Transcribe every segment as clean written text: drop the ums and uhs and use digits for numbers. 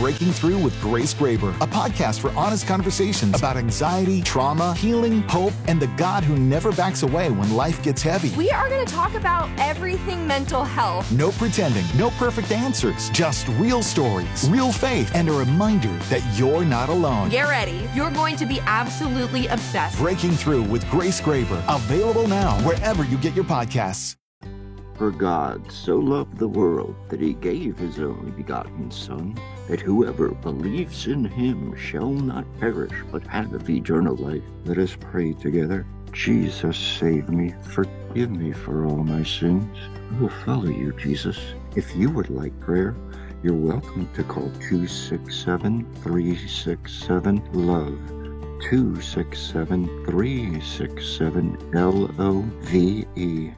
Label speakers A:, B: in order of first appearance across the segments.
A: Breaking Through with Grace Graber, a podcast for honest conversations about anxiety, trauma, healing, hope, and the God who never backs away when life gets heavy.
B: We are going to talk about everything mental health.
A: No pretending, no perfect answers, just real stories, real faith, and a reminder that you're not alone.
B: Get ready. You're going to be absolutely obsessed.
A: Breaking Through with Grace Graber, available now wherever you get your podcasts.
C: For God so loved the world that he gave his only begotten Son, that whoever believes in him shall not perish, but have eternal life. Let us pray together. Jesus, save me. Forgive me for all my sins. I will follow you, Jesus. If you would like prayer, you're welcome to call 267-367-LOVE. 267-367-LOVE.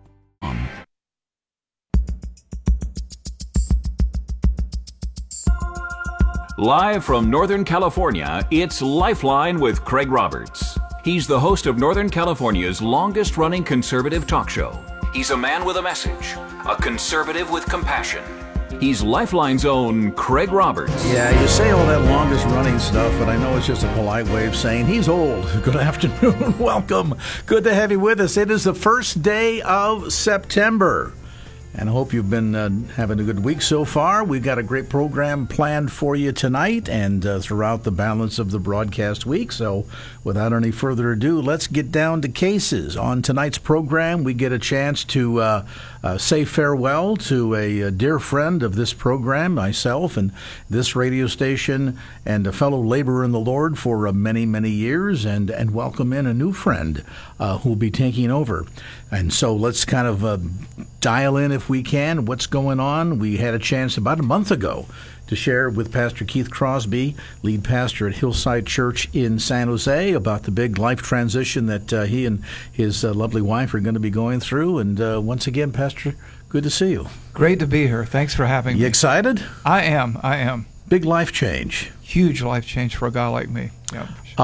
D: Live from Northern California, it's Lifeline with Craig Roberts. He's the host of Northern California's longest-running conservative talk show. He's a man with a message, a conservative with compassion. He's Lifeline's own Craig Roberts.
E: Yeah, you say all that longest-running stuff, but I know it's just a polite way of saying he's old. Good afternoon. Welcome. Good to have you with us. It is the first day of September. And I hope you've been having a good week so far. We've got a great program planned for you tonight and throughout the balance of the broadcast week. So without any further ado, let's get down to cases. On tonight's program, we get a chance to say farewell to a dear friend of this program, myself, and this radio station, and a fellow laborer in the Lord for many, many years, and welcome in a new friend who will be taking over. And so let's kind of dial in, if we can, what's going on. We had a chance about a month ago to share with Pastor Keith Crosby, lead pastor at Hillside Church in San Jose, about the big life transition that he and his lovely wife are going to be going through. And once again, Pastor, good to see you.
F: Great to be here. Thanks for having me.
E: You excited?
F: I am.
E: Big life change.
F: Huge life change for a guy like me. Yeah.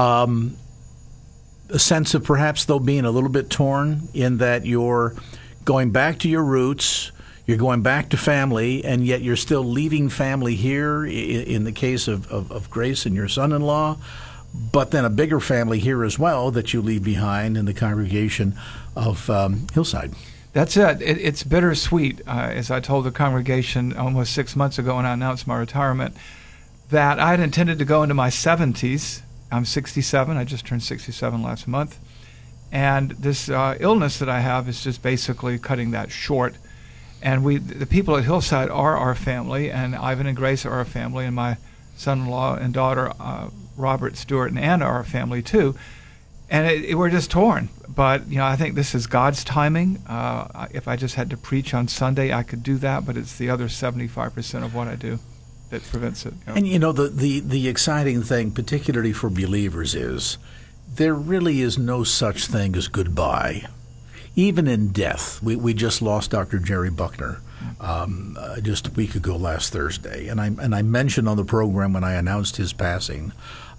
E: A sense of perhaps, though, being a little bit torn in that you're going back to your roots, you're going back to family, and yet you're still leaving family here in the case of Grace and your son-in-law, but then a bigger family here as well that you leave behind in the congregation of Hillside.
F: That's it. It's bittersweet. As I told the congregation almost 6 months ago when I announced my retirement, that I had intended to go into my 70s. I'm 67. I just turned 67 last month. And this illness that I have is just basically cutting that short. And the people at Hillside are our family, and Ivan and Grace are our family, and my son-in-law and daughter, Robert, Stewart, and Anna, are our family too. And we're just torn. But I think this is God's timing. If I just had to preach on Sunday, I could do that, but it's the other 75% of what I do that prevents it.
E: And the exciting thing, particularly for believers, is there really is no such thing as goodbye. Even in death, we just lost Dr. Jerry Buckner just a week ago last Thursday, and I mentioned on the program when I announced his passing,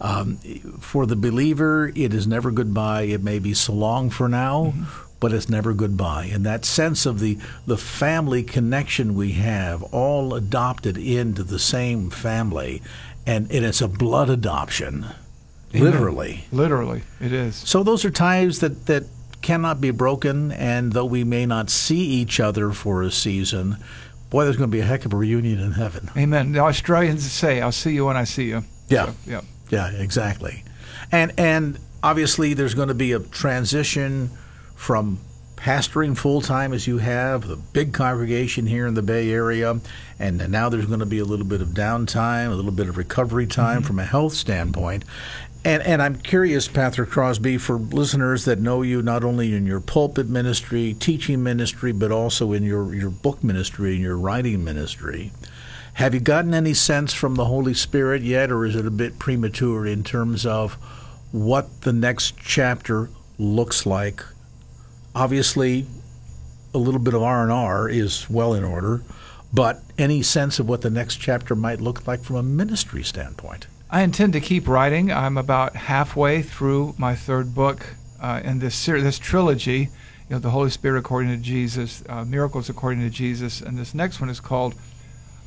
E: for the believer, it is never goodbye. It may be so long for now, but it's never goodbye. And that sense of the family connection we have, all adopted into the same family, and it's a blood adoption, literally.
F: Literally, it is.
E: So those are ties that cannot be broken, and though we may not see each other for a season, boy, there's going to be a heck of a reunion in heaven.
F: Amen. The Australians say, "I'll see you when I see you."
E: Yeah.
F: So, yeah.
E: Yeah, exactly. And obviously there's going to be a transition from pastoring full-time as you have, the big congregation here in the Bay Area, and now there's going to be a little bit of downtime, a little bit of recovery time from a health standpoint. And I'm curious, Pastor Crosby, for listeners that know you not only in your pulpit ministry, teaching ministry, but also in your book ministry and your writing ministry, have you gotten any sense from the Holy Spirit yet, or is it a bit premature in terms of what the next chapter looks like? Obviously, a little bit of R&R is well in order, but any sense of what the next chapter might look like from a ministry standpoint?
F: I intend to keep writing. I'm about halfway through my third book in this trilogy, The Holy Spirit According to Jesus, Miracles According to Jesus, and this next one is called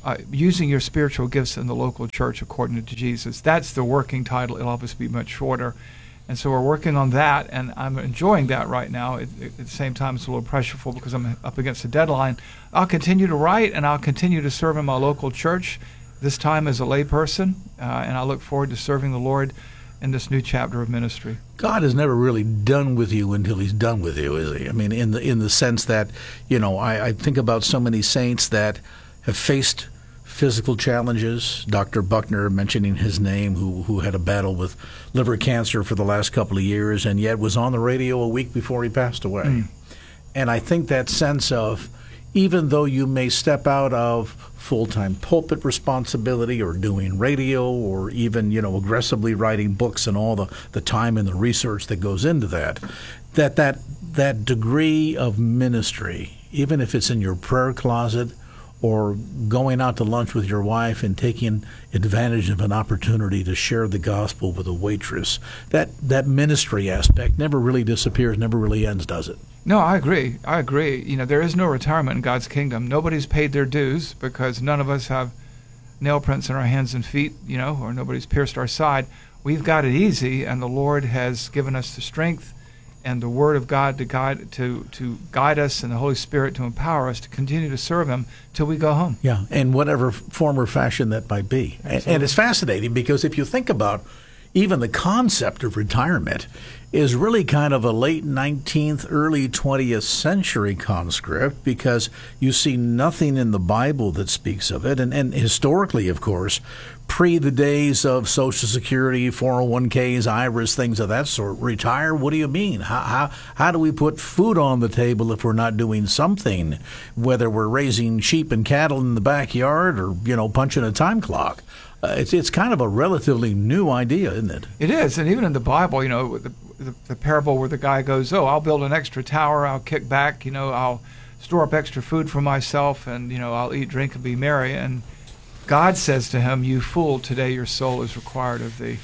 F: using your spiritual gifts in the local church according to Jesus. That's the working title. It'll obviously be much shorter. And so we're working on that, and I'm enjoying that right now. At the same time, it's a little pressureful because I'm up against a deadline. I'll continue to write, and I'll continue to serve in my local church, this time as a layperson, and I look forward to serving the Lord in this new chapter of ministry.
E: God is never really done with you until he's done with you, is he? I mean, in the sense that, I think about so many saints that have faced physical challenges. Dr. Buckner, mentioning his name, who had a battle with liver cancer for the last couple of years and yet was on the radio a week before he passed away. And I think that sense of, even though you may step out of full-time pulpit responsibility or doing radio or even, aggressively writing books and all the time and the research that goes into that degree of ministry, even if it's in your prayer closet or going out to lunch with your wife and taking advantage of an opportunity to share the gospel with a waitress, that ministry aspect never really disappears, never really ends, does it?
F: No, I agree. There is no retirement in God's kingdom. Nobody's paid their dues because none of us have nail prints in our hands and feet, or nobody's pierced our side. We've got it easy, and the Lord has given us the strength and the Word of God to guide us, and the Holy Spirit to empower us to continue to serve Him till we go home.
E: Yeah, in whatever form or fashion that might be. And it's fascinating because if you think about even the concept of retirement is really kind of a late 19th, early 20th century conscript, because you see nothing in the Bible that speaks of it. And historically, of course, pre the days of Social Security, 401ks, IRAs, things of that sort, retire, what do you mean? How do we put food on the table if we're not doing something, whether we're raising sheep and cattle in the backyard or, punching a time clock? It's kind of a relatively new idea, isn't it?
F: It is, and even in the Bible, the parable where the guy goes, I'll build an extra tower, I'll kick back, I'll store up extra food for myself, and, I'll eat, drink, and be merry. And God says to him, you fool, today your soul is required of thee.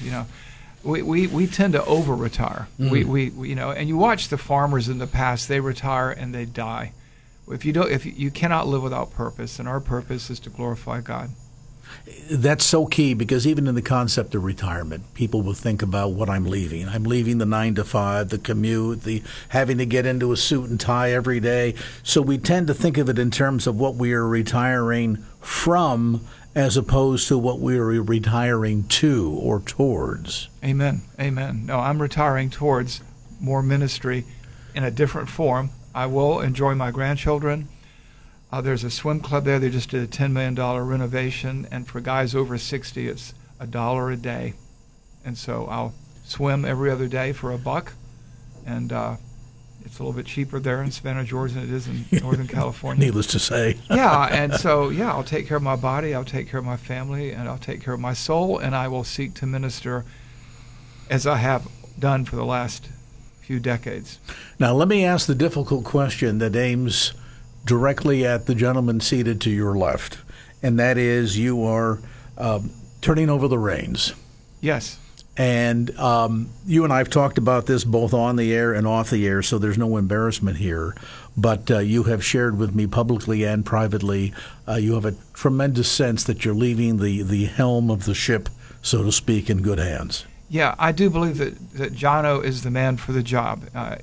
F: We tend to over-retire. We and you watch the farmers in the past, they retire and they die. If you cannot live without purpose, and our purpose is to glorify God.
E: That's so key, because even in the concept of retirement, people will think about what I'm leaving. I'm leaving the 9 to 5, the commute, the having to get into a suit and tie every day. So we tend to think of it in terms of what we are retiring from as opposed to what we are retiring to or towards.
F: Amen. Amen. No, I'm retiring towards more ministry in a different form. I will enjoy my grandchildren. There's a swim club there. They just did a $10 million renovation, and for guys over 60, it's $1 a day. And so I'll swim every other day for $1, and it's a little bit cheaper there in Savannah, Georgia than it is in Northern California.
E: Needless to say.
F: Yeah, and so, I'll take care of my body, I'll take care of my family, and I'll take care of my soul, and I will seek to minister as I have done for the last few decades.
E: Now, let me ask the difficult question that aims directly at the gentleman seated to your left, and that is, you are turning over the reins.
F: Yes.
E: And you and I have talked about this both on the air and off the air, so there's no embarrassment here. But you have shared with me publicly and privately, you have a tremendous sense that you're leaving the helm of the ship, so to speak, in good hands.
F: Yeah, I do believe that Jono is the man for the job.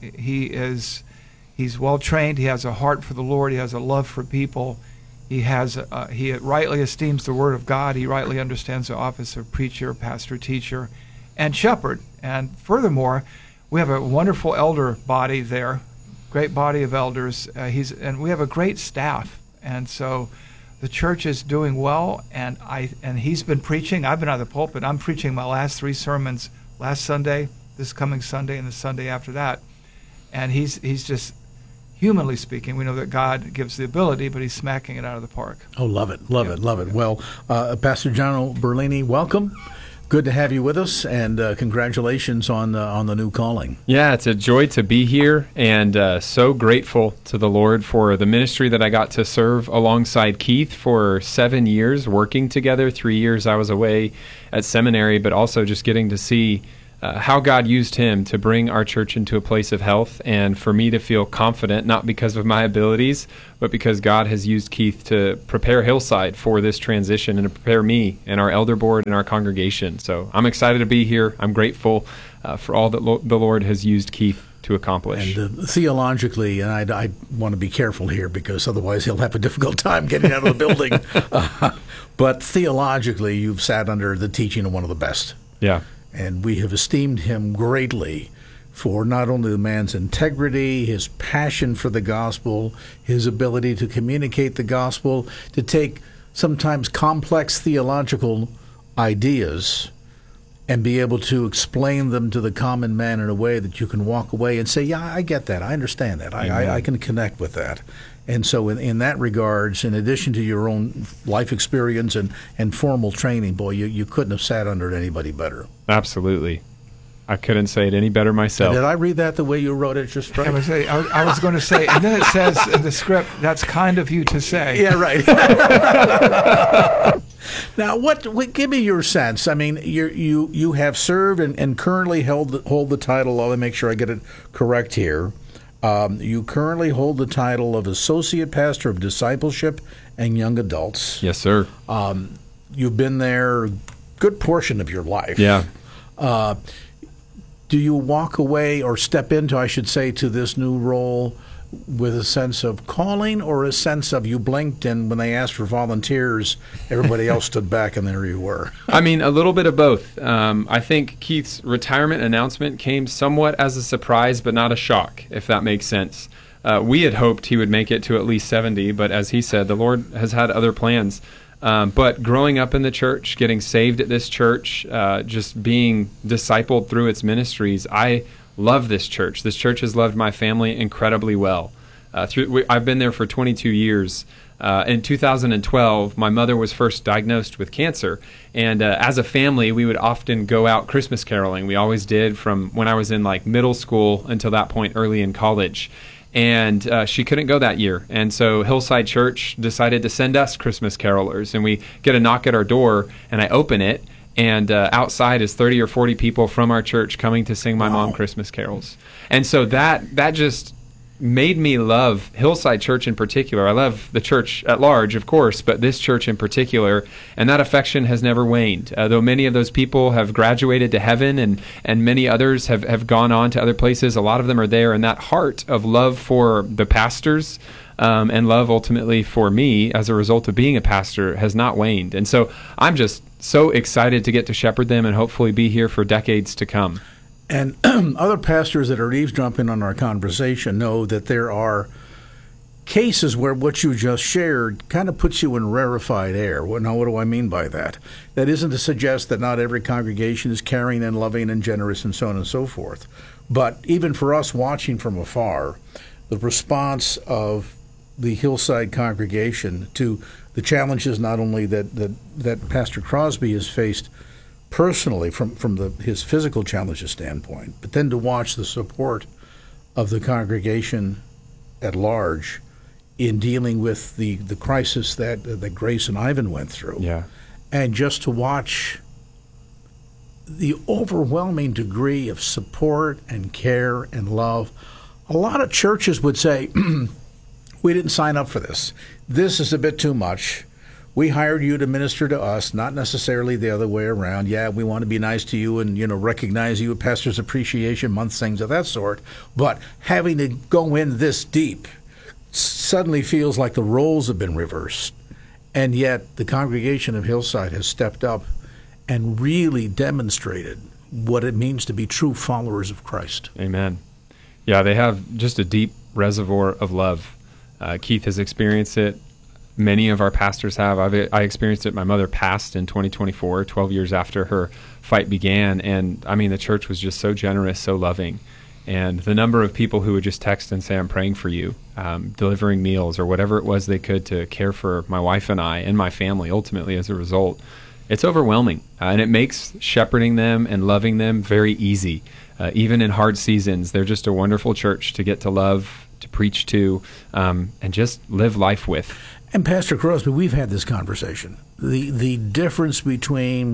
F: He's well trained. He has a heart for the Lord. He has a love for people. He rightly esteems the Word of God. He rightly understands the office of preacher, pastor, teacher, and shepherd. And furthermore, we have a wonderful elder body there, great body of elders. And we have a great staff. And so the church is doing well. And he's been preaching. I've been out of the pulpit. I'm preaching my last 3 sermons last Sunday, this coming Sunday, and the Sunday after that. And he's just, humanly speaking, we know that God gives the ability, but he's smacking it out of the park.
E: Oh, love it. Well, Pastor Jono Berlini, welcome. Good to have you with us, and congratulations on the new calling.
G: Yeah, it's a joy to be here, and so grateful to the Lord for the ministry that I got to serve alongside Keith for 7 years, working together. 3 years I was away at seminary, but also just getting to see how God used him to bring our church into a place of health, and for me to feel confident, not because of my abilities, but because God has used Keith to prepare Hillside for this transition and to prepare me and our elder board and our congregation. So I'm excited to be here. I'm grateful for all that the Lord has used Keith to accomplish.
E: And theologically, and I want to be careful here because otherwise he'll have a difficult time getting out of the building. But theologically, you've sat under the teaching of one of the best.
G: Yeah.
E: And we have esteemed him greatly for not only the man's integrity, his passion for the gospel, his ability to communicate the gospel, to take sometimes complex theological ideas and be able to explain them to the common man in a way that you can walk away and say, yeah, I get that. I understand that. I can connect with that. And so in that regards, in addition to your own life experience and formal training, boy, you couldn't have sat under anybody better.
G: Absolutely. I couldn't say it any better myself.
E: Did I read that the way you wrote it just right?
F: I was going to say, and then it says in the script, that's kind of you to say.
E: Yeah, right. Now, give me your sense. I mean, you have served and currently hold the title, let me make sure I get it correct here. You currently hold the title of Associate Pastor of Discipleship and Young Adults.
G: Yes, sir.
E: You've been there a good portion of your life.
G: Yeah.
E: Do you walk away or step into, I should say, to this new role with a sense of calling or a sense of you blinked and when they asked for volunteers, everybody else stood back and there you were?
G: I mean, a little bit of both. I think Keith's retirement announcement came somewhat as a surprise, but not a shock, if that makes sense. We had hoped he would make it to at least 70, but as he said, the Lord has had other plans. But growing up in the church, getting saved at this church, just being discipled through its ministries, I love this church. This church has loved my family incredibly well. I've been there for 22 years. In 2012, my mother was first diagnosed with cancer, and as a family, we would often go out Christmas caroling. We always did from when I was in like middle school until that point early in college. And she couldn't go that year. And so Hillside Church decided to send us Christmas carolers. And we get a knock at our door, and I open it, and outside is 30 or 40 people from our church coming to sing my mom Christmas carols. And so that just made me love Hillside Church in particular. I love the church at large, of course, but this church in particular, and that affection has never waned. Though many of those people have graduated to heaven and many others have gone on to other places, a lot of them are there, and that heart of love for the pastors and love ultimately for me as a result of being a pastor has not waned. And so I'm just so excited to get to shepherd them and hopefully be here for decades to come.
E: And other pastors that are eavesdropping on our conversation know that there are cases where what you just shared kind of puts you in rarefied air. Now, what do I mean by that? That isn't to suggest that not every congregation is caring and loving and generous and so on and so forth. But even for us watching from afar, the response of the Hillside congregation to the challenges not only that Pastor Crosby has faced personally from his physical challenges standpoint, but then to watch the support of the congregation at large in dealing with the crisis that Grace and Ivan went through.
G: Yeah.
E: And just to watch the overwhelming degree of support and care and love. A lot of churches would say, we didn't sign up for this. This is a bit too much. We hired you to minister to us, not necessarily the other way around. Yeah, we want to be nice to you and, recognize you at Pastor's Appreciation Month, things of that sort. But having to go in this deep suddenly feels like the roles have been reversed. And yet the congregation of Hillside has stepped up and really demonstrated what it means to be true followers of Christ.
G: Amen. Yeah, they have just a deep reservoir of love. Keith has experienced it. Many of our pastors have. I experienced it. My mother passed in 2024, 12 years after her fight began. And, the church was just so generous, so loving. And the number of people who would just text and say, I'm praying for you, delivering meals or whatever it was they could to care for my wife and I and my family ultimately as a result, it's overwhelming. And it makes shepherding them and loving them very easy. Even in hard seasons, they're just a wonderful church to get to love, to preach to, and just live life with.
E: And Pastor Crosby, we've had this conversation. The difference between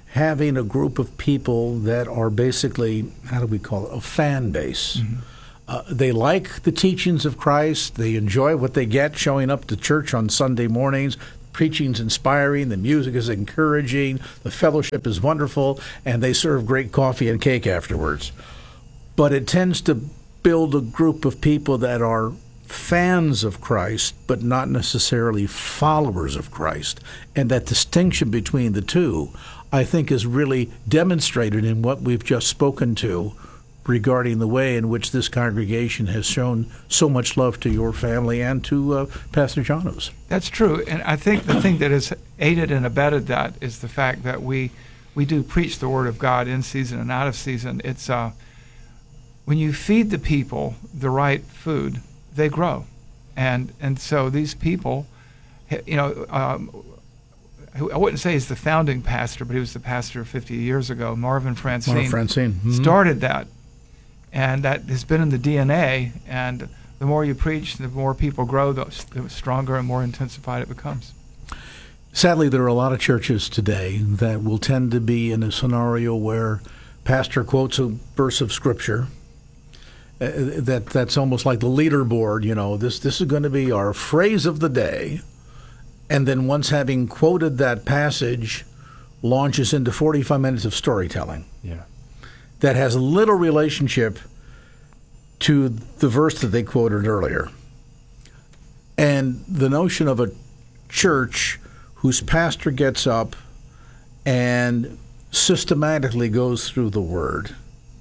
E: having a group of people that are basically, how do we call it, a fan base. They like the teachings of Christ. They enjoy what they get showing up to church on Sunday mornings. Preaching's inspiring, the music is encouraging, the fellowship is wonderful, and they serve great coffee and cake afterwards. But it tends to build a group of people that are fans of Christ, but not necessarily followers of Christ. And that distinction between the two, I think, is really demonstrated in what we've just spoken to regarding the way in which this congregation has shown so much love to your family and to Pastor Jonos.
F: That's true. And I think the thing that has aided and abetted that is the fact that we do preach the Word of God in season and out of season. It's when you feed the people the right food, they grow. And so these people, you know, I wouldn't say he's the founding pastor, but he was the pastor 50 years ago. Marvin Francine started that. And that has been in the DNA, and the more you preach, the more people grow, the stronger and more intensified it becomes.
E: Sadly, there are a lot of churches today that will tend to be in a scenario where pastor quotes a verse of Scripture. That's almost like the leaderboard, you know, this is going to be our phrase of the day. And then once having quoted that passage, launches into 45 minutes of storytelling.
G: Yeah.
E: That has little relationship to the verse that they quoted earlier. And the notion of a church whose pastor gets up and systematically goes through the Word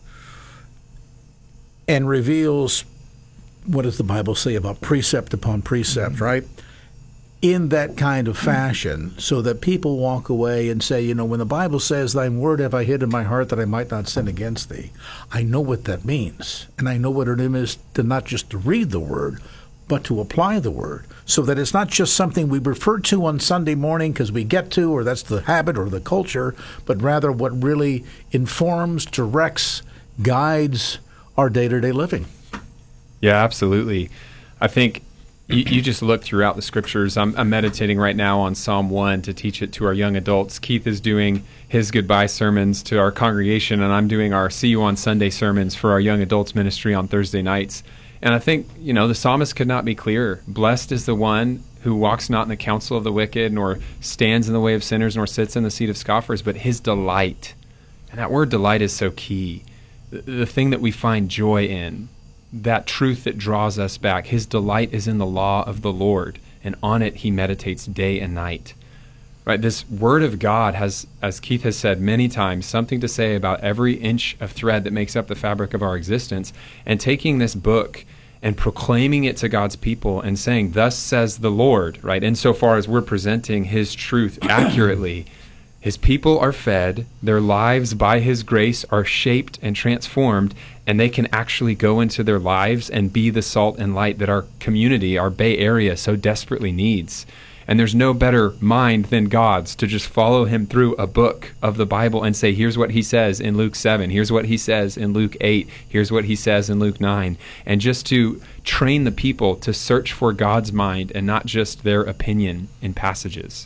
E: and reveals, what does the Bible say about precept upon precept, right? In that kind of fashion, so that people walk away and say, you know, when the Bible says, "Thy word have I hid in my heart that I might not sin against thee," I know what that means. And I know what it is to not just to read the Word, but to apply the Word, so that it's not just something we refer to on Sunday morning because we get to, or that's the habit or the culture, but rather what really informs, directs, guides our day-to-day living.
G: Yeah, absolutely. I think you just look throughout the Scriptures. I'm meditating right now on Psalm 1 to teach it to our young adults. Keith is doing his goodbye sermons to our congregation, and I'm doing our See You on Sunday sermons for our young adults ministry on Thursday nights. And I think, you know, the psalmist could not be clearer. Blessed is the one who walks not in the counsel of the wicked, nor stands in the way of sinners, nor sits in the seat of scoffers, but his delight. And that word delight is so key. The thing that we find joy in, that truth that draws us back. His delight is in the law of the Lord, and on it he meditates day and night. Right? This Word of God has, as Keith has said many times, something to say about every inch of thread that makes up the fabric of our existence. And taking this book and proclaiming it to God's people and saying, "Thus says the Lord," right? Insofar as we're presenting his truth accurately, his people are fed, their lives by his grace are shaped and transformed, and they can actually go into their lives and be the salt and light that our community, our Bay Area, so desperately needs. And there's no better mind than God's to just follow him through a book of the Bible and say, here's what he says in Luke 7, here's what he says in Luke 8, here's what he says in Luke 9, and just to train the people to search for God's mind and not just their opinion in passages.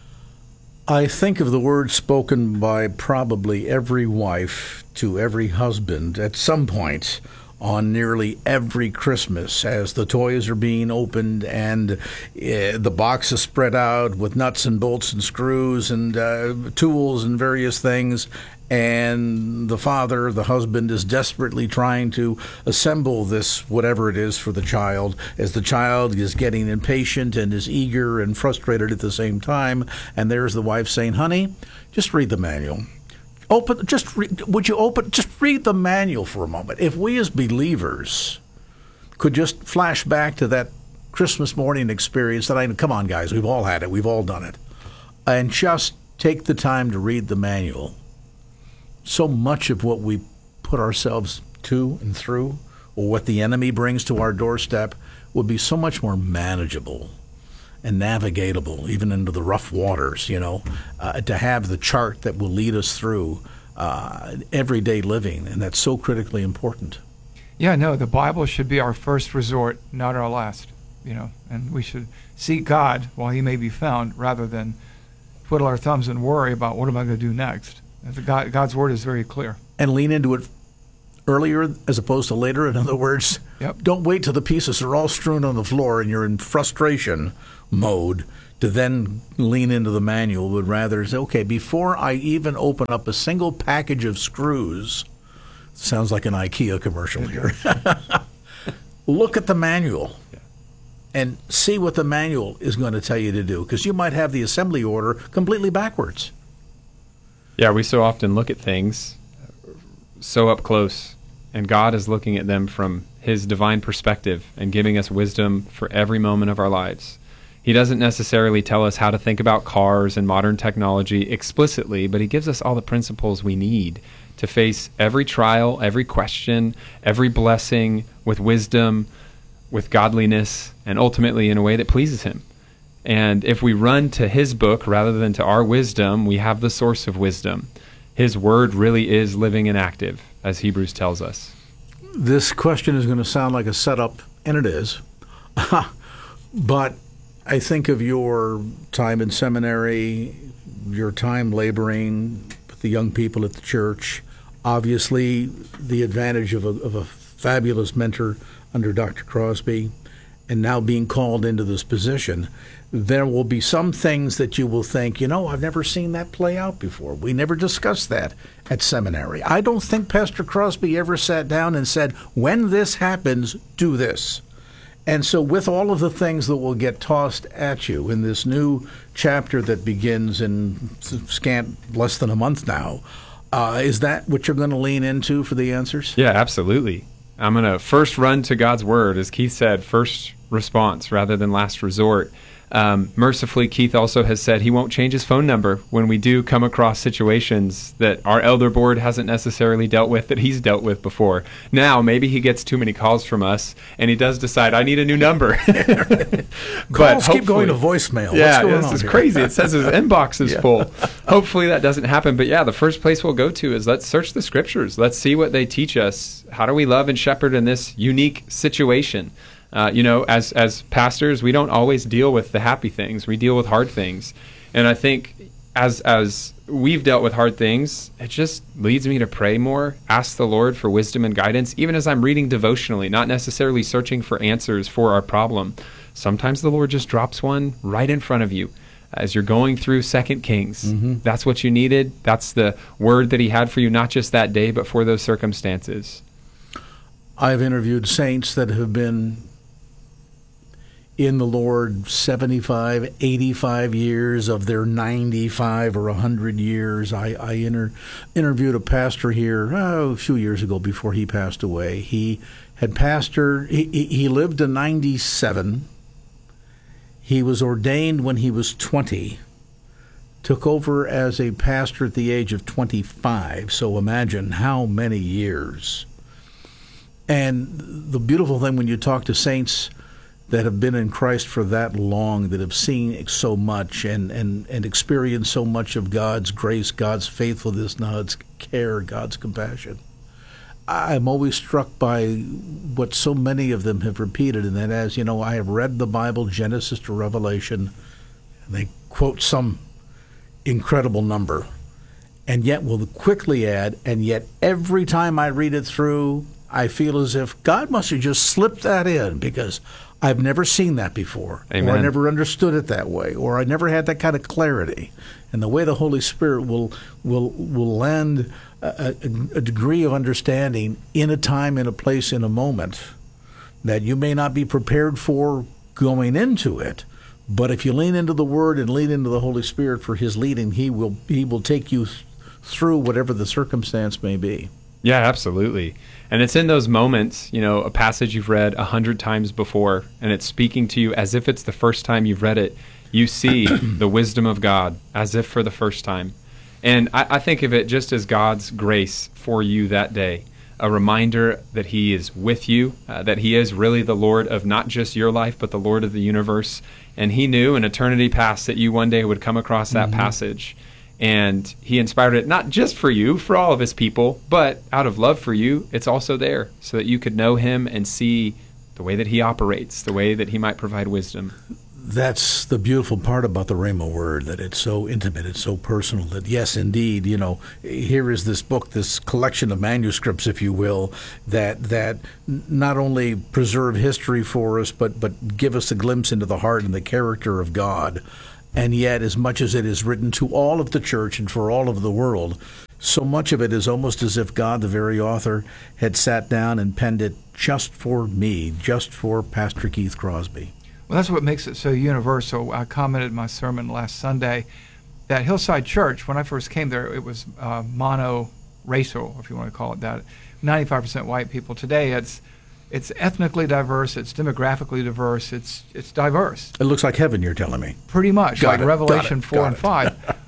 E: I think of the words spoken by probably every wife to every husband at some point on nearly every Christmas as the toys are being opened and the box is spread out with nuts and bolts and screws and tools and various things. And the father, the husband, is desperately trying to assemble this, whatever it is, for the child, as the child is getting impatient and is eager and frustrated at the same time. And there's the wife saying, "Honey, just read the manual. Just read the manual for a moment." If we as believers could just flash back to that Christmas morning experience come on, guys, we've all had it, we've all done it, and just take the time to read the manual, so much of what we put ourselves to and through, or what the enemy brings to our doorstep, would be so much more manageable and navigatable, even into the rough waters, to have the chart that will lead us through everyday living, and that's so critically important.
F: Yeah, no, the Bible should be our first resort, not our last, and we should seek God while he may be found rather than twiddle our thumbs and worry about what am I going to do next. God's word is very clear.
E: And lean into it earlier as opposed to later. In other words, don't wait till the pieces are all strewn on the floor and you're in frustration mode to then lean into the manual, but rather say, okay, before I even open up a single package of screws, sounds like an IKEA commercial here, look at the manual and see what the manual is going to tell you to do, because you might have the assembly order completely backwards.
G: Yeah, we so often look at things so up close, and God is looking at them from his divine perspective and giving us wisdom for every moment of our lives. He doesn't necessarily tell us how to think about cars and modern technology explicitly, but he gives us all the principles we need to face every trial, every question, every blessing with wisdom, with godliness, and ultimately in a way that pleases him. And if we run to his book rather than to our wisdom, we have the source of wisdom. His word really is living and active, as Hebrews tells us.
E: This question is going to sound like a setup, and it is. But I think of your time in seminary, your time laboring with the young people at the church, obviously the advantage of a fabulous mentor under Dr. Crosby, and now being called into this position. There will be some things that you will think, I've never seen that play out before. We never discussed that at seminary. I don't think Pastor Crosby ever sat down and said, when this happens, do this. And so with all of the things that will get tossed at you in this new chapter that begins in scant less than a month now, is that what you're going to lean into for the answers?
G: Yeah, absolutely. I'm going to first run to God's word, as Keith said, first response rather than last resort. Mercifully, Keith also has said he won't change his phone number when we do come across situations that our elder board hasn't necessarily dealt with, that he's dealt with before. Now, maybe he gets too many calls from us, and he does decide, I need a new number.
E: Calls keep going to voicemail.
G: Yeah,
E: What's going
G: this
E: on
G: is
E: here?
G: crazy. It says his inbox is full. Hopefully that doesn't happen. But yeah, the first place we'll go to is let's search the scriptures. Let's see what they teach us. How do we love and shepherd in this unique situation? As pastors, we don't always deal with the happy things. We deal with hard things. And I think as we've dealt with hard things, it just leads me to pray more, ask the Lord for wisdom and guidance, even as I'm reading devotionally, not necessarily searching for answers for our problem. Sometimes the Lord just drops one right in front of you as you're going through 2 Kings. Mm-hmm. That's what you needed. That's the word that he had for you, not just that day, but for those circumstances.
E: I've interviewed saints that have been in the Lord 75, 85 years of their 95 or 100 years. I interviewed a pastor here a few years ago before he passed away. He had pastored, he lived to 97. He was ordained when he was 20, took over as a pastor at the age of 25, so imagine how many years. And the beautiful thing when you talk to saints that have been in Christ for that long, that have seen so much and experienced so much of God's grace, God's faithfulness, God's care, God's compassion, I'm always struck by what so many of them have repeated, and that is, I have read the Bible, Genesis to Revelation, and they quote some incredible number, and yet will quickly add, and yet every time I read it through, I feel as if God must have just slipped that in, because I've never seen that before.
G: Amen.
E: Or I never understood it that way, or I never had that kind of clarity. And the way the Holy Spirit will lend a degree of understanding in a time, in a place, in a moment that you may not be prepared for going into it. But if you lean into the Word and lean into the Holy Spirit for His leading, He will take you through whatever the circumstance may be.
G: Yeah, absolutely. And it's in those moments, a passage you've read 100 times before, and it's speaking to you as if it's the first time you've read it. You see the wisdom of God as if for the first time. And I think of it just as God's grace for you that day, a reminder that He is with you, that He is really the Lord of not just your life, but the Lord of the universe. And He knew in eternity past that you one day would come across that passage. And He inspired it not just for you, for all of His people, but out of love for you, it's also there so that you could know Him and see the way that He operates, the way that He might provide wisdom.
E: That's the beautiful part about the Rhema word, that it's so intimate, it's so personal, that yes, indeed, here is this book, this collection of manuscripts, if you will, that not only preserve history for us, but give us a glimpse into the heart and the character of God. And yet, as much as it is written to all of the church and for all of the world, so much of it is almost as if God, the very author, had sat down and penned it just for me, just for Pastor Keith Crosby.
F: Well, that's what makes it so universal. I commented in my sermon last Sunday that Hillside Church, when I first came there, it was mono-racial, if you want to call it that, 95% white people. Today, it's ethnically diverse, it's demographically diverse, it's diverse.
E: It looks like heaven, you're telling me.
F: Pretty much,
E: Got
F: like
E: it,
F: Revelation
E: got it,
F: 4 and 5.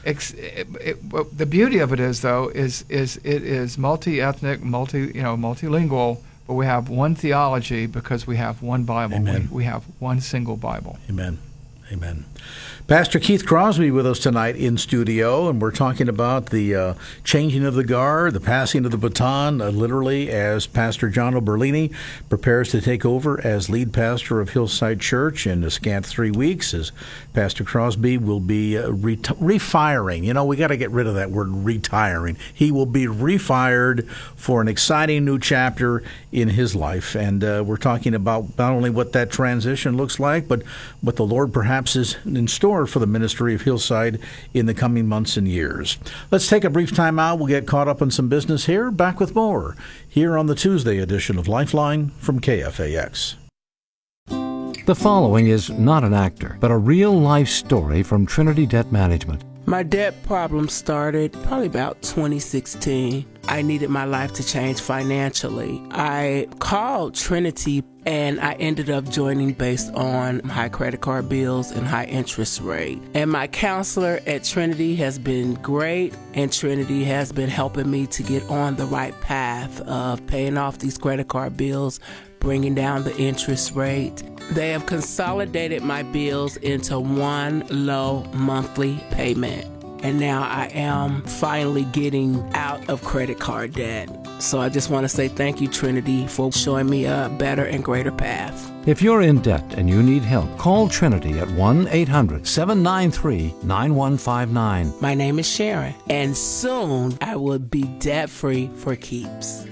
F: The beauty of it is, though, it is multi-ethnic, multilingual, but we have one theology because we have one Bible.
E: Amen.
F: We have one single Bible.
E: Amen. Amen. Pastor Keith Crosby with us tonight in studio, and we're talking about the changing of the guard, the passing of the baton, literally, as Pastor John Oberlini prepares to take over as lead pastor of Hillside Church in a scant 3 weeks, as Pastor Crosby will be refiring. We got to get rid of that word retiring. He will be refired for an exciting new chapter in his life, and we're talking about not only what that transition looks like, but what the Lord perhaps is in store for the ministry of Hillside in the coming months and years. Let's take a brief time out. We'll get caught up on some business here. Back with more here on the Tuesday edition of Lifeline from KFAX.
H: The following is not an actor, but a real-life story from Trinity Debt Management.
I: My debt problem started probably about 2016. I needed my life to change financially. I called Trinity and I ended up joining based on high credit card bills and high interest rate. And my counselor at Trinity has been great, and Trinity has been helping me to get on the right path of paying off these credit card bills, bringing down the interest rate. They have consolidated my bills into one low monthly payment. And now I am finally getting out of credit card debt. So I just want to say thank you, Trinity, for showing me a better and greater path.
H: If you're in debt and you need help, call Trinity at 1-800-793-9159.
I: My name is Sharon, and soon I will be debt-free for keeps.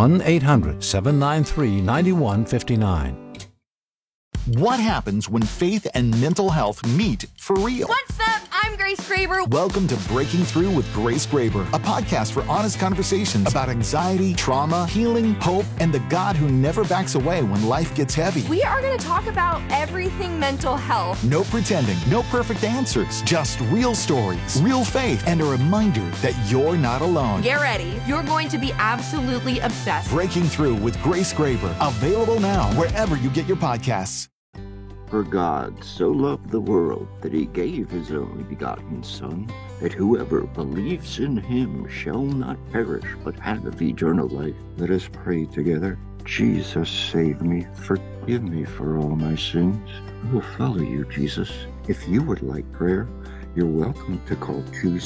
H: 1-800-793-9159.
A: What happens when faith and mental health meet for real?
B: What's up? I'm Grace Graber.
A: Welcome to Breaking Through with Grace Graber, a podcast for honest conversations about anxiety, trauma, healing, hope, and the God who never backs away when life gets heavy.
B: We are going to talk about everything mental health.
A: No pretending, no perfect answers, just real stories, real faith, and a reminder that you're not alone.
B: Get ready. You're going to be absolutely obsessed.
A: Breaking Through with Grace Graber, available now wherever you get your podcasts.
C: For God so loved the world that he gave his only begotten Son, that whoever believes in him shall not perish, but have eternal life. Let us pray together. Jesus, save me. Forgive me for all my sins. I will follow you, Jesus. If you would like prayer, you're welcome to call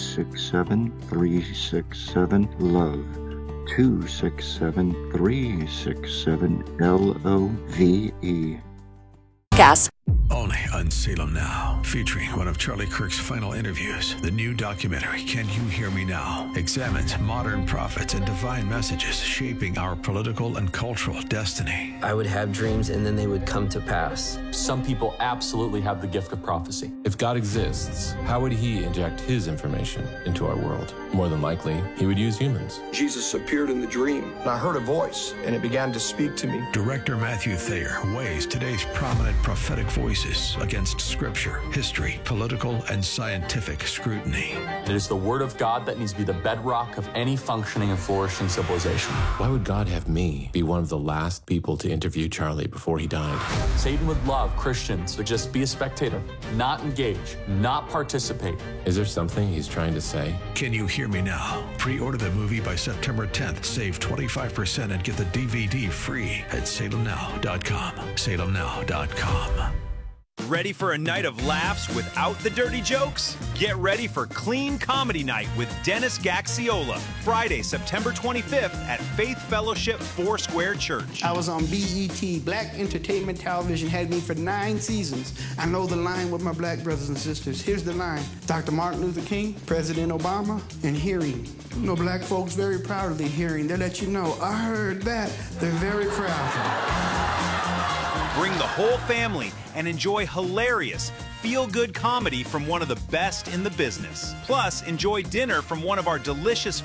C: 267-367-LOVE. 267-367-LOVE.
J: Gas.
K: Only on Salem Now, featuring one of Charlie Kirk's final interviews. The new documentary, Can You Hear Me Now?, examines modern prophets and divine messages shaping our political and cultural destiny.
L: I would have dreams and then they would come to pass.
M: Some people absolutely have the gift of prophecy. If God exists, how would he inject his information into our world? More than likely, he would use humans.
N: Jesus appeared in the dream, and I heard a voice, and it began to speak to me.
K: Director Matthew Thayer weighs today's prominent prophetic voices against scripture, history, political, and scientific scrutiny.
M: It is the word of God that needs to be the bedrock of any functioning and flourishing civilization. Why would God have me be one of the last people to interview Charlie before he died? Satan would love Christians to just be a spectator, not engage, not participate. Is there something he's trying to say?
K: Can You Hear Me Now? Pre-order the movie by September 10th. Save 25% and get the DVD free at salemnow.com. salemnow.com.
J: Ready for a night of laughs without the dirty jokes? Get ready for Clean Comedy Night with Dennis Gaxiola, Friday, September 25th at Faith Fellowship Foursquare Church.
O: I was on BET, Black Entertainment Television, had me for 9 seasons. I know the line with my black brothers and sisters. Here's the line. Dr. Martin Luther King, President Obama, and hearing. You know, black folks very proud of their hearing. They let you know, I heard that. They're very proud.
J: Bring the whole family and enjoy hilarious, feel-good comedy from one of the best in the business. Plus, enjoy dinner from one of our delicious